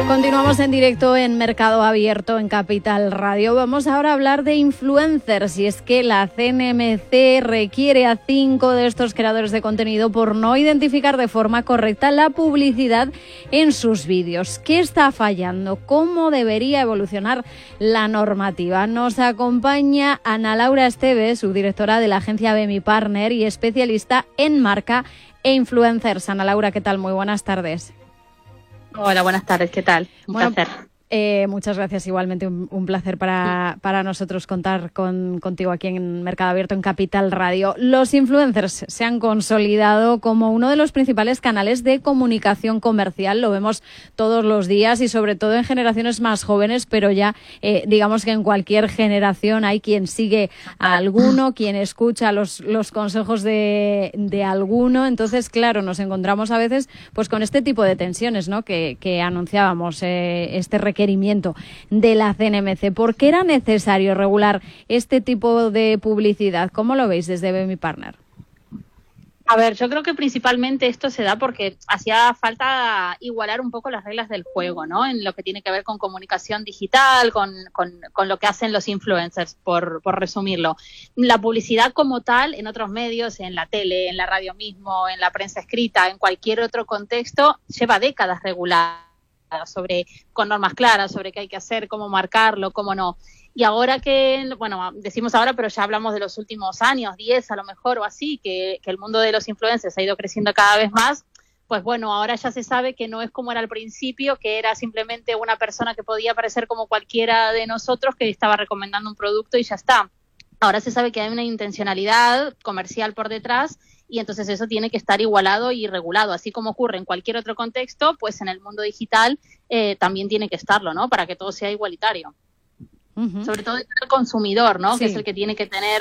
Continuamos en directo en Mercado Abierto en Capital Radio. Vamos ahora a hablar de influencers y es que la CNMC requiere a 5 de estos creadores de contenido por no identificar de forma correcta la publicidad en sus vídeos. ¿Qué está fallando? ¿Cómo debería evolucionar la normativa? Nos acompaña Ana Laura Esteves, subdirectora de la agencia BMI Partner y especialista en marca e influencers. Ana Laura, ¿qué tal? Muy buenas tardes. Hola, buenas tardes, ¿qué tal? Un placer. Muchas gracias, igualmente un placer para nosotros contar contigo aquí en Mercado Abierto en Capital Radio. Los influencers se han consolidado como uno de los principales canales de comunicación comercial, lo vemos todos los días y sobre todo en generaciones más jóvenes, pero ya digamos que en cualquier generación hay quien sigue a alguno, quien escucha los consejos de alguno. Entonces, claro, nos encontramos a veces pues con este tipo de tensiones, ¿no? que anunciábamos, este requerimiento de la CNMC. ¿Por qué era necesario regular este tipo de publicidad? ¿Cómo lo veis desde BMI Partner? A ver, yo creo que principalmente esto se da porque hacía falta igualar un poco las reglas del juego, ¿no? En lo que tiene que ver con comunicación digital, con lo que hacen los influencers, por resumirlo. La publicidad como tal, en otros medios, en la tele, en la radio mismo, en la prensa escrita, en cualquier otro contexto, lleva décadas regulada, con normas claras sobre qué hay que hacer, cómo marcarlo, cómo no. Y ahora que, bueno, decimos ahora, pero ya hablamos de los últimos años, 10 a lo mejor o así, que el mundo de los influencers ha ido creciendo cada vez más, pues bueno, ahora ya se sabe que no es como era al principio, que era simplemente una persona que podía parecer como cualquiera de nosotros que estaba recomendando un producto y ya está. Ahora se sabe que hay una intencionalidad comercial por detrás y entonces eso tiene que estar igualado y regulado. Así como ocurre en cualquier otro contexto, pues en el mundo digital también tiene que estarlo, ¿no? Para que todo sea igualitario. Uh-huh. Sobre todo el consumidor, ¿no? Sí. Que es el que tiene que tener,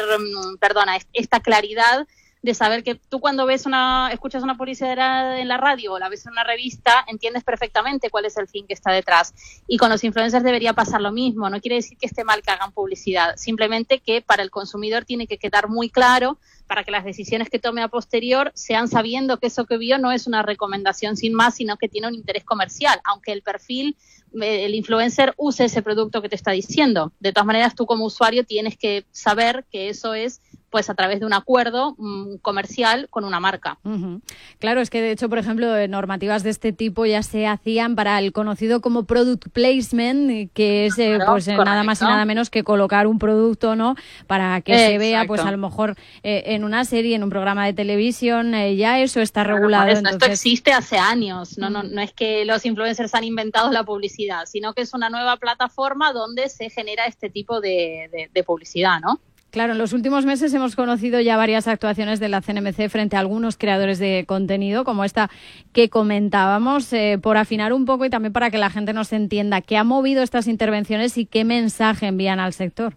esta claridad de saber que tú cuando escuchas una publicidad en la radio o la ves en una revista, entiendes perfectamente cuál es el fin que está detrás. Y con los influencers debería pasar lo mismo. No quiere decir que esté mal que hagan publicidad, simplemente que para el consumidor tiene que quedar muy claro para que las decisiones que tome a posterior sean sabiendo que eso que vio no es una recomendación sin más, sino que tiene un interés comercial, aunque el perfil, el influencer use ese producto que te está diciendo. De todas maneras, tú como usuario tienes que saber que eso es pues a través de un acuerdo comercial con una marca. Uh-huh. Claro, es que de hecho, por ejemplo, normativas de este tipo ya se hacían para el conocido como product placement, que es nada más y nada menos que colocar un producto, ¿no, para que se vea, pues a lo mejor en una serie, en un programa de televisión, ya eso está regulado. Entonces... Esto existe hace años, no es que los influencers han inventado la publicidad, sino que es una nueva plataforma donde se genera este tipo de publicidad, ¿no? Claro, en los últimos meses hemos conocido ya varias actuaciones de la CNMC frente a algunos creadores de contenido, como esta que comentábamos, por afinar un poco y también para que la gente nos entienda qué ha movido estas intervenciones y qué mensaje envían al sector.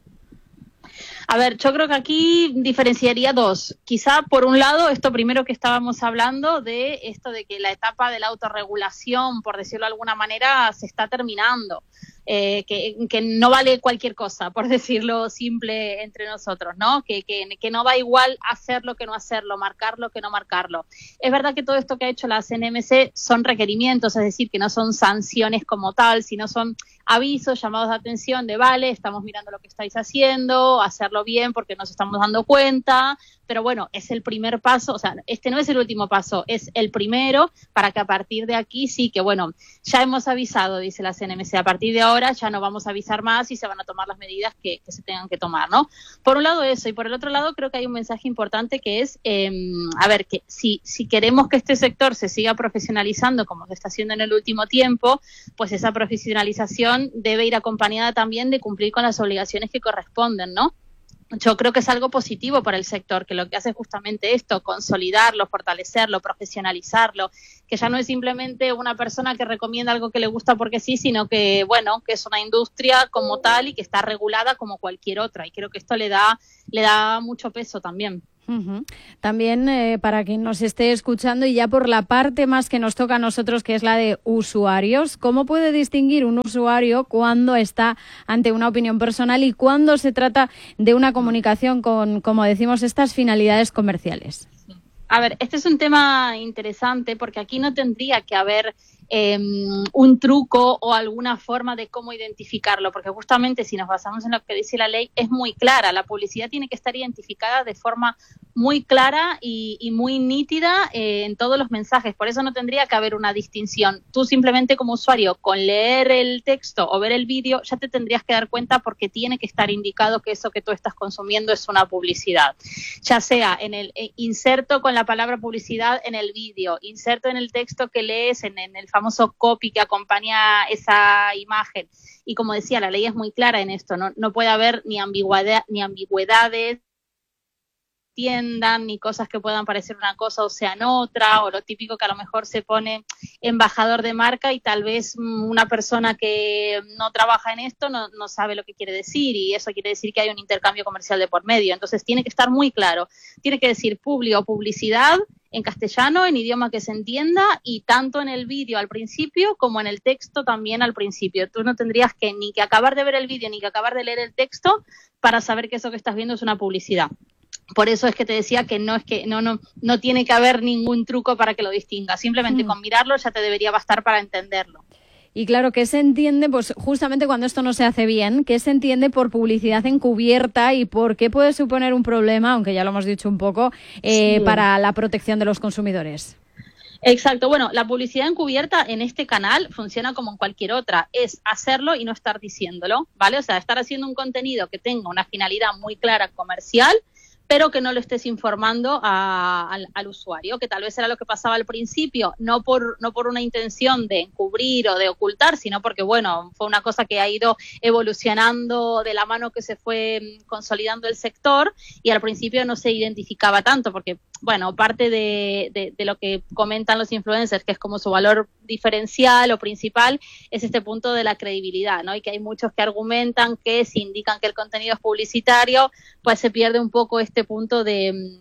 A ver, yo creo que aquí diferenciaría dos. Quizá, por un lado, esto primero que estábamos hablando de esto de que la etapa de la autorregulación, por decirlo de alguna manera, se está terminando. Que no vale cualquier cosa, por decirlo simple entre nosotros, ¿no? Que no va igual hacerlo que no hacerlo, marcarlo que no marcarlo. Es verdad que todo esto que ha hecho la CNMC son requerimientos, es decir, que no son sanciones como tal, sino son avisos, llamados de atención de vale, estamos mirando lo que estáis haciendo, hacerlo bien porque nos estamos dando cuenta, pero bueno, es el primer paso, o sea, este no es el último paso, es el primero para que a partir de aquí sí que, bueno, ya hemos avisado, dice la CNMC, a partir de ahora ya no vamos a avisar más y se van a tomar las medidas que se tengan que tomar, ¿no? Por un lado eso, y por el otro lado creo que hay un mensaje importante que es, que si queremos que este sector se siga profesionalizando como se está haciendo en el último tiempo, pues esa profesionalización debe ir acompañada también de cumplir con las obligaciones que corresponden, ¿no? Yo creo que es algo positivo para el sector, que lo que hace es justamente esto, consolidarlo, fortalecerlo, profesionalizarlo, que ya no es simplemente una persona que recomienda algo que le gusta porque sí, sino que, bueno, que es una industria como tal y que está regulada como cualquier otra. Y creo que esto le da mucho peso también. Uh-huh. También para quien nos esté escuchando y ya por la parte más que nos toca a nosotros, que es la de usuarios, ¿cómo puede distinguir un usuario cuando está ante una opinión personal y cuando se trata de una comunicación con, como decimos, estas finalidades comerciales? A ver, este es un tema interesante porque aquí no tendría que haber un truco o alguna forma de cómo identificarlo, porque justamente si nos basamos en lo que dice la ley, es muy clara. La publicidad tiene que estar identificada de forma muy clara y muy nítida en todos los mensajes. Por eso no tendría que haber una distinción. Tú simplemente como usuario, con leer el texto o ver el vídeo, ya te tendrías que dar cuenta porque tiene que estar indicado que eso que tú estás consumiendo es una publicidad. Ya sea en el inserto con la palabra publicidad en el vídeo, inserto en el texto que lees, en el famoso copy que acompaña esa imagen. Y como decía, la ley es muy clara en esto, no puede haber ni ambigüedades, ni cosas que puedan parecer una cosa o sean otra, o lo típico que a lo mejor se pone embajador de marca y tal vez una persona que no trabaja en esto no sabe lo que quiere decir, y eso quiere decir que hay un intercambio comercial de por medio. Entonces tiene que estar muy claro, tiene que decir publi o publicidad en castellano, en idioma que se entienda, y tanto en el vídeo al principio como en el texto también al principio. Tú no tendrías que ni que acabar de ver el vídeo ni que acabar de leer el texto para saber que eso que estás viendo es una publicidad. Por eso es que te decía que no tiene que haber ningún truco para que lo distingas. Simplemente con mirarlo ya te debería bastar para entenderlo. Y claro, ¿qué se entiende? Pues justamente cuando esto no se hace bien, ¿qué se entiende por publicidad encubierta y por qué puede suponer un problema, aunque ya lo hemos dicho un poco, para la protección de los consumidores? Exacto. Bueno, la publicidad encubierta en este canal funciona como en cualquier otra. Es hacerlo y no estar diciéndolo, ¿vale? O sea, estar haciendo un contenido que tenga una finalidad muy clara comercial, pero que no lo estés informando al usuario, que tal vez era lo que pasaba al principio, no por una intención de encubrir o de ocultar, sino porque, bueno, fue una cosa que ha ido evolucionando de la mano que se fue consolidando el sector, y al principio no se identificaba tanto, porque, bueno, parte de lo que comentan los influencers, que es como su valor diferencial o principal, es este punto de la credibilidad, ¿no? Y que hay muchos que argumentan que si indican que el contenido es publicitario, pues se pierde un poco este punto de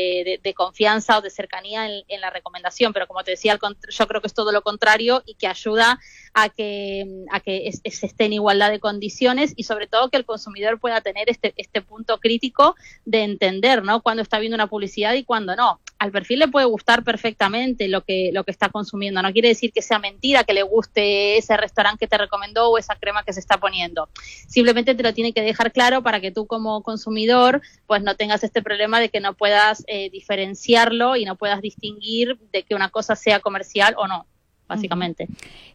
confianza o de cercanía en la recomendación. Pero como te decía, yo creo que es todo lo contrario y que ayuda a que se esté en igualdad de condiciones, y sobre todo que el consumidor pueda tener este punto crítico de entender, ¿no?, cuándo está viendo una publicidad y cuándo no. Al perfil le puede gustar perfectamente lo que está consumiendo. No quiere decir que sea mentira que le guste ese restaurante que te recomendó o esa crema que se está poniendo. Simplemente te lo tiene que dejar claro para que tú como consumidor pues no tengas este problema de que no puedas diferenciarlo y no puedas distinguir de que una cosa sea comercial o no, básicamente.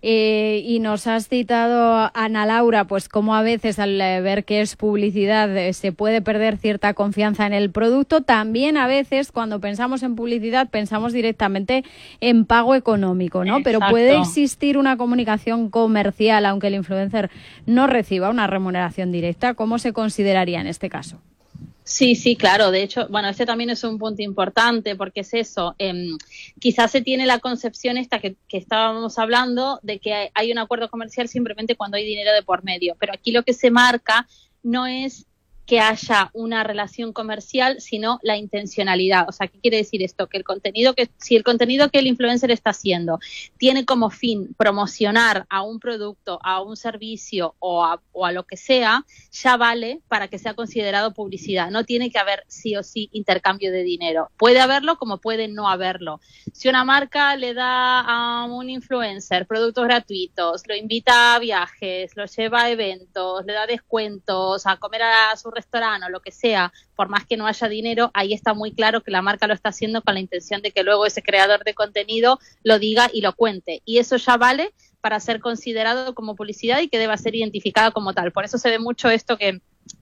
Y nos has citado, Ana Laura, pues como a veces al ver que es publicidad se puede perder cierta confianza en el producto. También a veces cuando pensamos en publicidad pensamos directamente en pago económico, ¿no? Exacto. Pero puede existir una comunicación comercial aunque el influencer no reciba una remuneración directa. ¿Cómo se consideraría en este caso? Sí, claro. De hecho, bueno, este también es un punto importante porque es eso. Quizás se tiene la concepción esta que estábamos hablando de que hay un acuerdo comercial simplemente cuando hay dinero de por medio. Pero aquí lo que se marca no es que haya una relación comercial, sino la intencionalidad. O sea, ¿qué quiere decir esto? Que si el contenido que el influencer está haciendo tiene como fin promocionar a un producto, a un servicio o a lo que sea, ya vale para que sea considerado publicidad. No tiene que haber sí o sí intercambio de dinero. Puede haberlo como puede no haberlo. Si una marca le da a un influencer productos gratuitos, lo invita a viajes, lo lleva a eventos, le da descuentos, a comer a su restaurante o lo que sea, por más que no haya dinero, ahí está muy claro que la marca lo está haciendo con la intención de que luego ese creador de contenido lo diga y lo cuente. Y eso ya vale para ser considerado como publicidad y que deba ser identificado como tal. Por eso se ve mucho esto que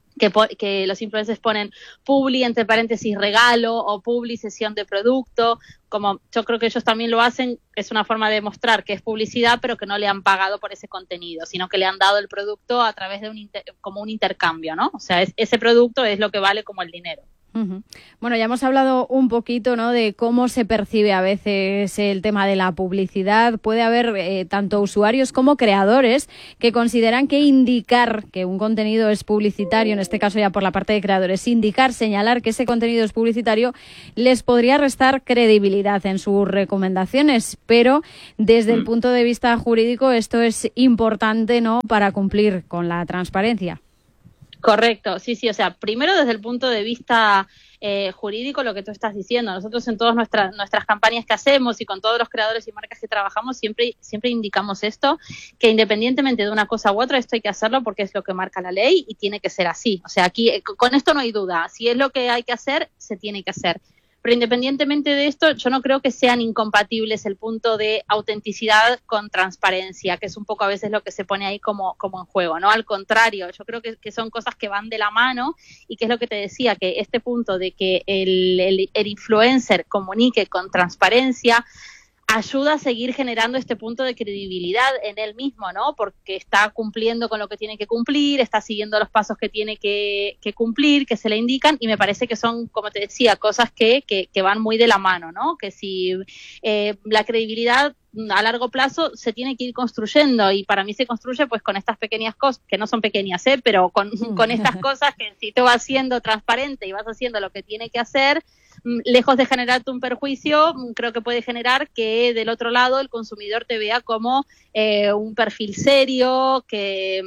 los influencers ponen publi, entre paréntesis, regalo, o publi, sesión de producto. Como yo creo que ellos también lo hacen, es una forma de mostrar que es publicidad, pero que no le han pagado por ese contenido, sino que le han dado el producto a través de como un intercambio, ¿no? O sea, ese producto es lo que vale como el dinero. Uh-huh. Bueno, ya hemos hablado un poquito, ¿no?, de cómo se percibe a veces el tema de la publicidad. Puede haber tanto usuarios como creadores que consideran que indicar que un contenido es publicitario, en este caso ya por la parte de creadores, señalar que ese contenido es publicitario, les podría restar credibilidad en sus recomendaciones, pero desde el punto de vista jurídico esto es importante, ¿no?, para cumplir con la transparencia. Correcto, sí, o sea, primero desde el punto de vista jurídico, lo que tú estás diciendo, nosotros en todas nuestras campañas que hacemos y con todos los creadores y marcas que trabajamos, siempre indicamos esto, que independientemente de una cosa u otra, esto hay que hacerlo porque es lo que marca la ley y tiene que ser así. O sea, aquí con esto no hay duda, si es lo que hay que hacer, se tiene que hacer. Pero independientemente de esto, yo no creo que sean incompatibles el punto de autenticidad con transparencia, que es un poco a veces lo que se pone ahí como en juego, ¿no? Al contrario, yo creo que son cosas que van de la mano y que es lo que te decía, que este punto de que el influencer comunique con transparencia ayuda a seguir generando este punto de credibilidad en él mismo, ¿no? Porque está cumpliendo con lo que tiene que cumplir, está siguiendo los pasos que tiene que cumplir, que se le indican, y me parece que son, como te decía, cosas que van muy de la mano, ¿no? Que si la credibilidad a largo plazo se tiene que ir construyendo, y para mí se construye pues con estas pequeñas cosas, que no son pequeñas, pero con estas cosas que si tú vas siendo transparente y vas haciendo lo que tiene que hacer, lejos de generarte un perjuicio, creo que puede generar que del otro lado el consumidor te vea como un perfil serio, que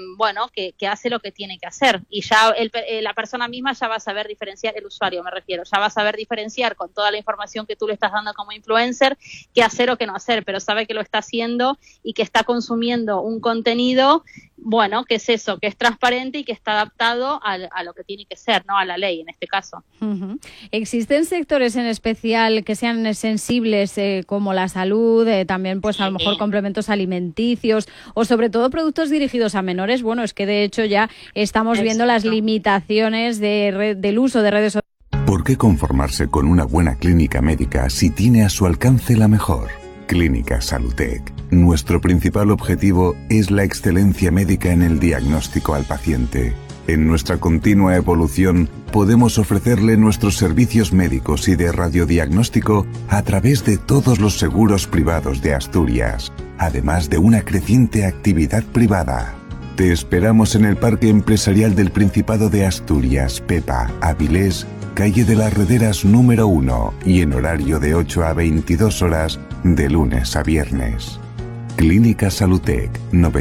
hace lo que tiene que hacer, y ya la persona misma ya va a saber diferenciar, el usuario me refiero, ya va a saber diferenciar con toda la información que tú le estás dando como influencer, qué hacer o qué no hacer, pero sabe que lo está haciendo y que está consumiendo un contenido, bueno, que es eso, que es transparente y que está adaptado a lo que tiene que ser, ¿no? A la ley en este caso. Uh-huh. ¿Existen sectores en especial que sean sensibles como la salud, también pues a lo mejor complementos alimenticios o sobre todo productos dirigidos a menores? Bueno, es que de hecho ya estamos viendo las limitaciones del uso de redes sociales. ¿Por qué conformarse con una buena clínica médica si tiene a su alcance la mejor? Clínica Salutec. Nuestro principal objetivo es la excelencia médica en el diagnóstico al paciente. En nuestra continua evolución, podemos ofrecerle nuestros servicios médicos y de radiodiagnóstico a través de todos los seguros privados de Asturias, además de una creciente actividad privada. Te esperamos en el Parque Empresarial del Principado de Asturias, Pepa, Avilés, calle de las Rederas número 1 y en horario de 8 a 22 horas de lunes a viernes. Clínica Salutec,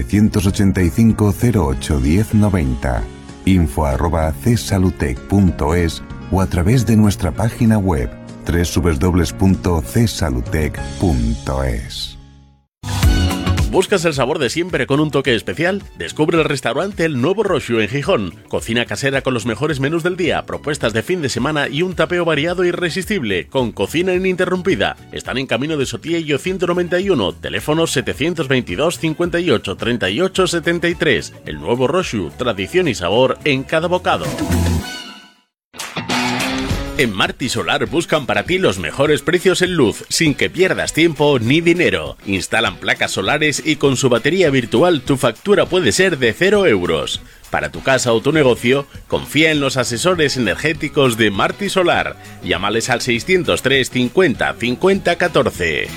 985 08 1090, info@csalutec.es o a través de nuestra página web www.csalutec.es. ¿Buscas el sabor de siempre con un toque especial? Descubre el restaurante El Nuevo Roxu en Gijón. Cocina casera con los mejores menús del día, propuestas de fin de semana y un tapeo variado e irresistible, con cocina ininterrumpida. Están en Camino de Sotillo 191, teléfono 722 58 38 73. El Nuevo Roxu, tradición y sabor en cada bocado. En Marti Solar buscan para ti los mejores precios en luz, sin que pierdas tiempo ni dinero. Instalan placas solares y con su batería virtual tu factura puede ser de 0 euros. Para tu casa o tu negocio, confía en los asesores energéticos de Marti Solar. Llámales al 603 50 50 14.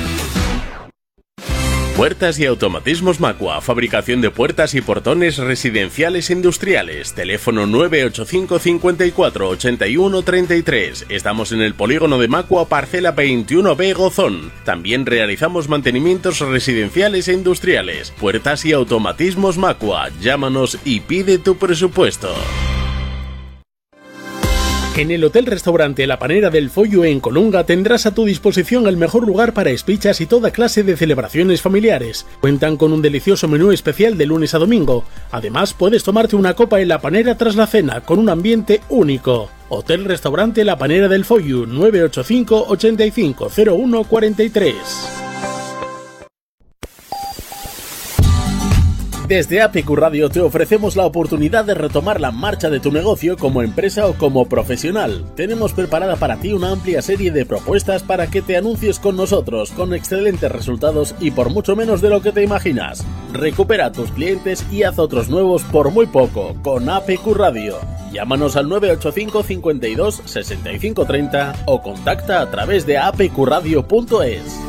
Puertas y automatismos Macua, fabricación de puertas y portones residenciales e industriales. Teléfono 985 54 81 33. Estamos en el polígono de Macua, parcela 21B Gozón. También realizamos mantenimientos residenciales e industriales. Puertas y automatismos Macua. Llámanos y pide tu presupuesto. En el Hotel-Restaurante La Panera del Follo en Colunga tendrás a tu disposición el mejor lugar para espichas y toda clase de celebraciones familiares. Cuentan con un delicioso menú especial de lunes a domingo. Además, puedes tomarte una copa en La Panera tras la cena, con un ambiente único. Hotel-Restaurante La Panera del Follo, 985 85 01 43. Desde APQ Radio te ofrecemos la oportunidad de retomar la marcha de tu negocio como empresa o como profesional. Tenemos preparada para ti una amplia serie de propuestas para que te anuncies con nosotros, con excelentes resultados y por mucho menos de lo que te imaginas. Recupera a tus clientes y haz otros nuevos por muy poco con APQ Radio. Llámanos al 985 52 65 30 o contacta a través de apqradio.es.